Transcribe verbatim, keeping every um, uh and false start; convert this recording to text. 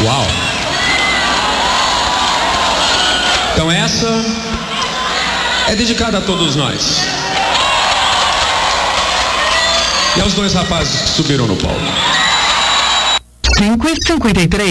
Uau! Então essa é dedicada a todos nós. E aos dois rapazes que subiram no palco. cinco e cinquenta e três.